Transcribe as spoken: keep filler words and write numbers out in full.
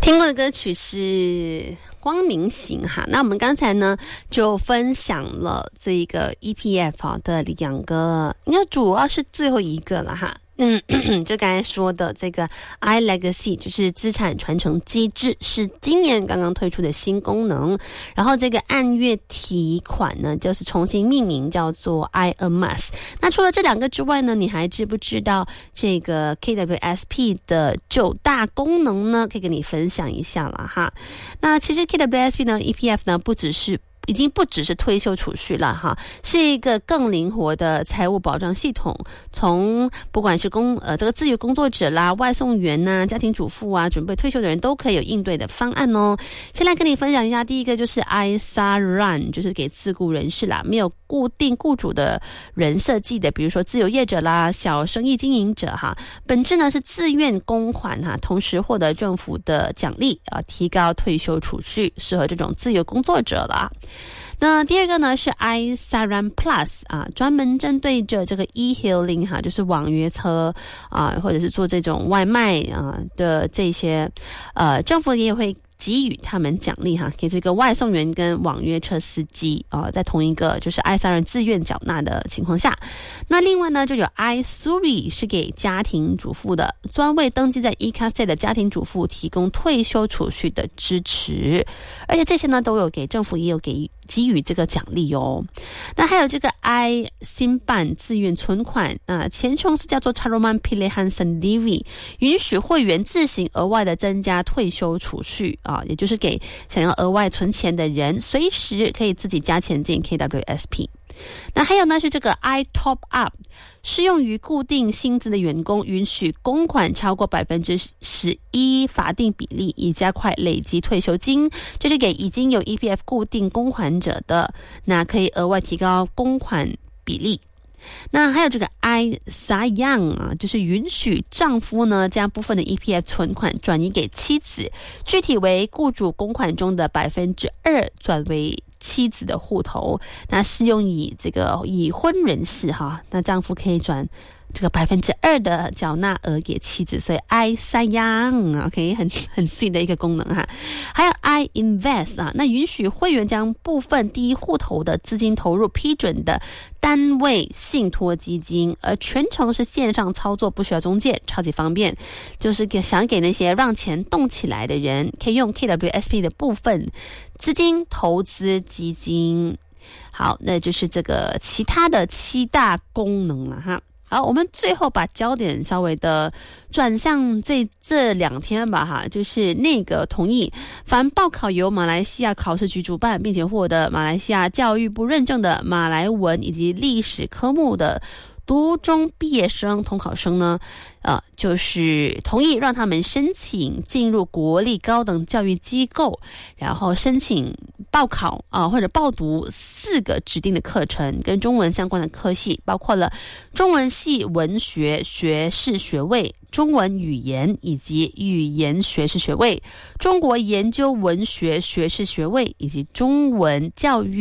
听过的歌曲是光明行哈，那我们刚才呢就分享了这个 E P F 的两个，应该主要是最后一个了哈。嗯，就刚才说的这个 iLegacy 就是资产传承机制，是今年刚刚推出的新功能。然后这个按月提款呢，就是重新命名叫做 iAmas。那除了这两个之外呢，你还知不知道这个 K W S P 的九大功能呢？可以跟你分享一下了哈。那其实 K W S P 呢 ，E P F 呢，不只是已经不只是退休储蓄了哈，是一个更灵活的财务保障系统。从不管是工呃这个自由工作者啦、外送员呐、家庭主妇啊、准备退休的人都可以有应对的方案哦。先来跟你分享一下，第一个就是 I S A Run， 就是给自雇人士啦，没有固定雇主的人设计的，比如说自由业者啦、小生意经营者哈，本质呢是自愿供款哈，同时获得政府的奖励啊，提高退休储蓄，适合这种自由工作者啦。那第二个呢是 I S A Run Plus 啊，专门针对着这个 e-hailing 哈，就是网约车啊，或者是做这种外卖啊的这些，呃，政府也会给予他们奖励哈，给这个外送员跟网约车司机啊，在同一个就是 I S A Run 自愿缴纳的情况下。那另外呢就有 iSuri 是给家庭主妇的，专为登记在 e c a s t 的家庭主妇提供退休储蓄的支持，而且这些呢都有给政府也有给给予这个奖励哦。那还有这个 i 新办自愿存款啊，前称是叫做 Charoman Pilihan Sendiri， 允许会员自行额外的增加退休储蓄啊，也就是给想要额外存钱的人，随时可以自己加钱进 K W S P。那还有呢是这个 I Top Up， 适用于固定薪资的员工，允许公款超过百分之十一法定比例，以加快累积退休金。这是给已经有 E P F 固定公款者的，那可以额外提高公款比例。那还有这个 I Sayang 啊，就是允许丈夫呢将部分的 E P F 存款转移给妻子，具体为雇主公款中的百分之二转为妻子的户头，那适用以这个已婚人士哈，那丈夫可以转这个百分之二的缴纳额给妻子，所以 I Sayang OK 很很碎的一个功能哈。还有 I Invest 啊，那允许会员将部分第一户头的资金投入批准的单位信托基金，而全程是线上操作，不需要中介，超级方便。就是给想给那些让钱动起来的人，可以用 K W S P 的部分资金投资基金。好，那就是这个其他的七大功能了哈。好，我们最后把焦点稍微的转向这这两天吧哈，就是那个同意凡报考由马来西亚考试局主办并且获得马来西亚教育部认证的马来文以及历史科目的读中毕业生统考生呢，呃，就是同意让他们申请进入国立高等教育机构，然后申请报考啊、呃、或者报读四个指定的课程，跟中文相关的科系，包括了中文系文学学士学位、中文语言以及语言学士学位、中国研究文学学士学位以及中文教育